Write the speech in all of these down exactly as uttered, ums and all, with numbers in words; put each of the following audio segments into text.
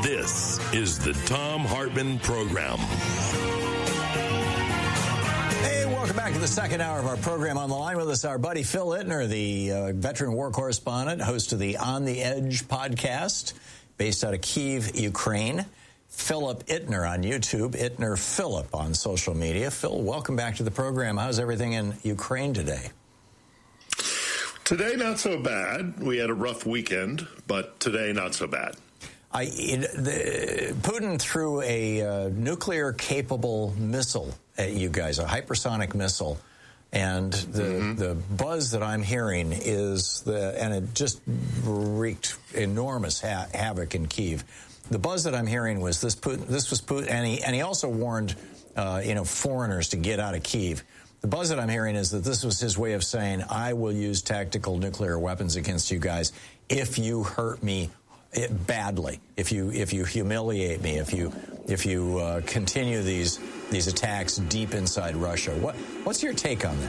This is the Thom Hartmann Program. Hey, welcome back to the second hour of our program. On the line with us, our buddy Phil Ittner, the uh, veteran war correspondent, host of the On the Edge podcast, based out of Kyiv, Ukraine. Philip Ittner on YouTube, Ittner Philip on social media. Phil, welcome back to the program. How's everything in Ukraine today? Today, not so bad. We had a rough weekend, but today, not so bad. I, it, the, Putin threw a uh, nuclear-capable missile at you guys, a hypersonic missile, and the mm-hmm. the buzz that I'm hearing is the, and it just wreaked enormous ha- havoc in Kyiv. The buzz that I'm hearing was this Putin, this was Putin, and he, and he also warned, uh, you know, foreigners to get out of Kyiv. The buzz that I'm hearing is that this was his way of saying, I will use tactical nuclear weapons against you guys if you hurt me badly, if you if you humiliate me, if you if you uh, continue these these attacks deep inside Russia. What what's your take on that?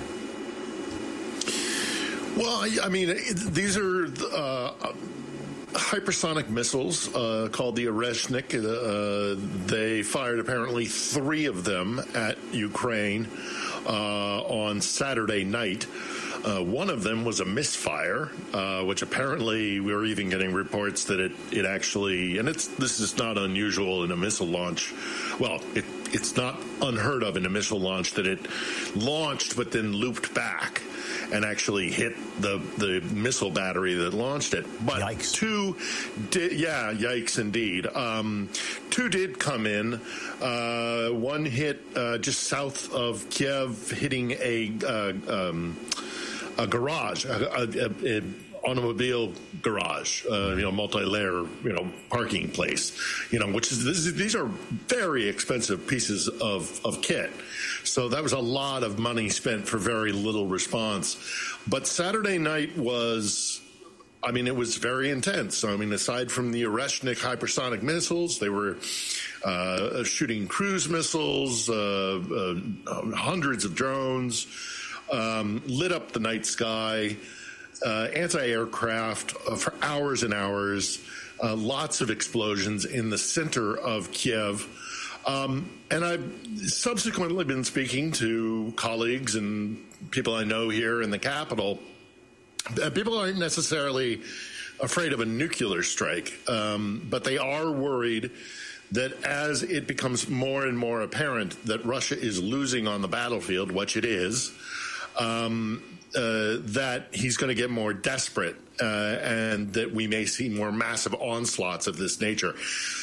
Well, I mean, these are uh, hypersonic missiles uh, called the Oreshnik. Uh, they fired apparently three of them at Ukraine uh, on Saturday night. Uh, one of them was a misfire, uh, which apparently we were even getting reports that it, it actually, and it's this is not unusual in a missile launch. Well, it, it's not unheard of in a missile launch that it launched but then looped back and actually hit the the missile battery that launched it. But yikes. two, did, yeah, yikes indeed. Um, two did come in. Uh, one hit uh, just south of Kiev, hitting a uh, um, a garage, a, a, a automobile garage, uh, you know, multi-layer, you know, parking place, you know, which is, this is these are very expensive pieces of, of kit. So that was a lot of money spent for very little response. But Saturday night was, I mean, it was very intense. I mean, aside from the Oreshnik hypersonic missiles, they were uh, shooting cruise missiles, uh, uh, hundreds of drones, um, lit up the night sky. Uh, anti-aircraft uh, for hours and hours, uh, lots of explosions in the center of Kiev. Um, and I've subsequently been speaking to colleagues and people I know here in the capital. Uh, people aren't necessarily afraid of a nuclear strike, um, but they are worried that as it becomes more and more apparent that Russia is losing on the battlefield, which it is, um, Uh, that he's going to get more desperate uh, and that we may see more massive onslaughts of this nature.